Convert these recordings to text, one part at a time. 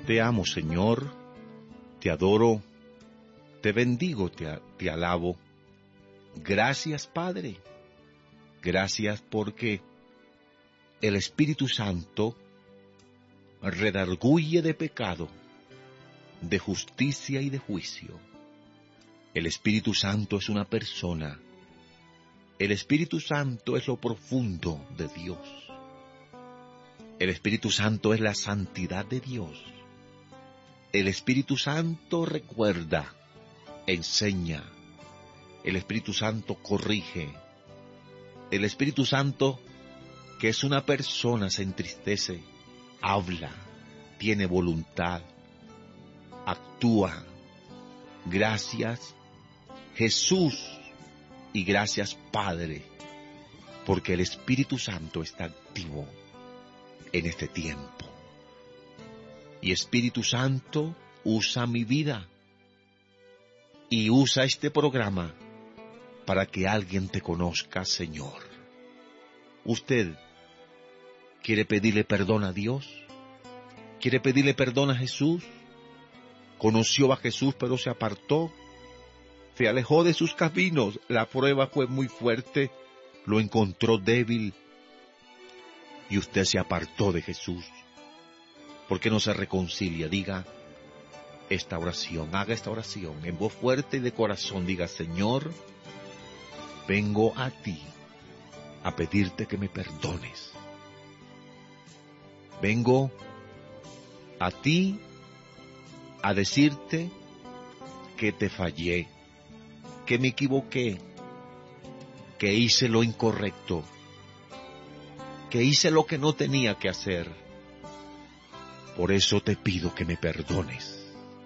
Te amo, Señor, te adoro, te bendigo, te alabo. Gracias, Padre. Gracias porque el Espíritu Santo redarguye de pecado, de justicia y de juicio. El Espíritu Santo es una persona. El Espíritu Santo es lo profundo de Dios. El Espíritu Santo es la santidad de Dios. El Espíritu Santo recuerda, enseña. El Espíritu Santo corrige. El Espíritu Santo, que es una persona, se entristece, habla, tiene voluntad, actúa. Gracias, Jesús, y gracias, Padre, porque el Espíritu Santo está activo en este tiempo. Y Espíritu Santo, usa mi vida y usa este programa para que alguien te conozca, Señor. ¿Usted quiere pedirle perdón a Dios? ¿Quiere pedirle perdón a Jesús? ¿Conoció a Jesús pero se apartó? ¿Se alejó de sus caminos? La prueba fue muy fuerte, lo encontró débil y usted se apartó de Jesús. ¿Por qué no se reconcilia? Diga esta oración, haga esta oración en voz fuerte y de corazón. Diga: Señor, vengo a ti a pedirte que me perdones. Vengo a ti a decirte que te fallé, que me equivoqué, que hice lo incorrecto, que hice lo que no tenía que hacer. Por eso te pido que me perdones.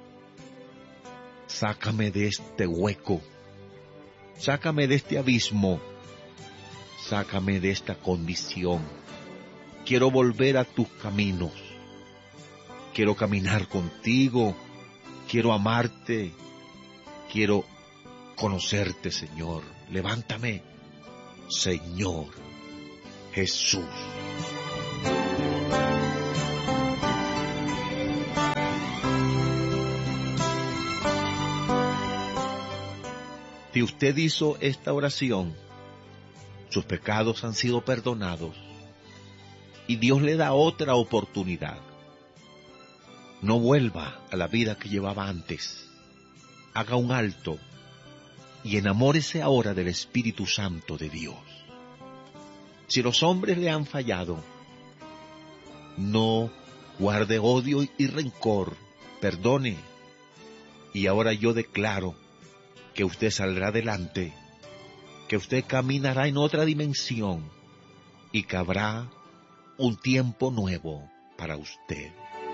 Sácame de este hueco, sácame de este abismo, sácame de esta condición. Quiero volver a tus caminos, quiero caminar contigo, quiero amarte, quiero conocerte, Señor. Levántame, Señor Jesús. Si usted hizo esta oración, sus pecados han sido perdonados y Dios le da otra oportunidad. No vuelva a la vida que llevaba antes. Haga un alto y enamórese ahora del Espíritu Santo de Dios. Si los hombres le han fallado, no guarde odio y rencor, perdone. Y ahora yo declaro que usted saldrá adelante, que usted caminará en otra dimensión y que habrá un tiempo nuevo para usted.